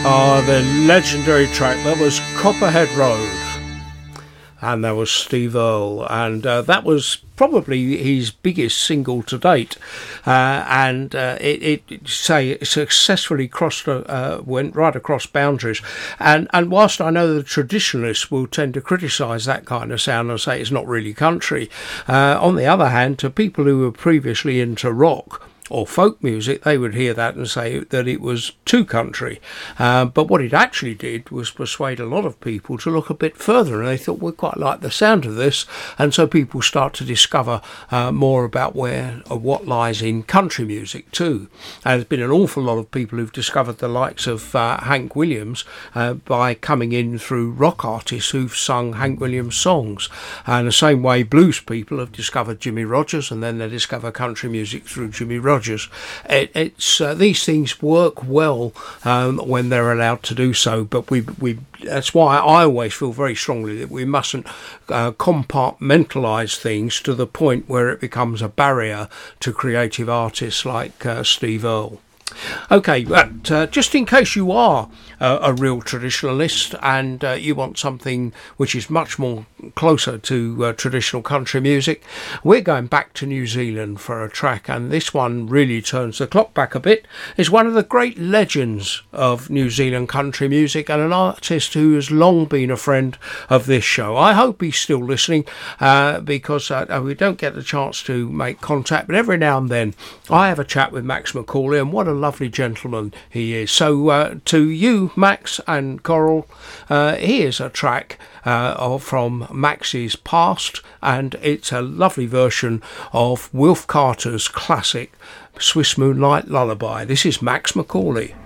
The legendary track that was Copperhead Road, and that was Steve Earle, and that was probably his biggest single to date, and it successfully went right across boundaries, and whilst I know the traditionalists will tend to criticise that kind of sound and say it's not really country, on the other hand, to people who were previously into rock or folk music, they would hear that and say that it was too country. But what it actually did was persuade a lot of people to look a bit further, and they thought, we quite like the sound of this, and so people start to discover more about what lies in country music too. And there's been an awful lot of people who've discovered the likes of Hank Williams by coming in through rock artists who've sung Hank Williams songs. And the same way blues people have discovered Jimmy Rogers, and then they discover country music through Jimmy Rogers. These things work well when they're allowed to do so, but that's why I always feel very strongly that we mustn't compartmentalise things to the point where it becomes a barrier to creative artists like Steve Earle. Okay, but just in case you are a real traditionalist and you want something which is much more closer to traditional country music, we're going back to New Zealand for a track, and this one really turns the clock back a bit. It's one of the great legends of New Zealand country music and an artist who has long been a friend of this show. I hope he's still listening because we don't get the chance to make contact, but every now and then I have a chat with Max Macaulay, and what a lovely gentleman he is. So to you, Max and Coral, here's a track from Max's past, and it's a lovely version of Wilf Carter's classic Swiss Moonlight Lullaby. This is Max Macaulay.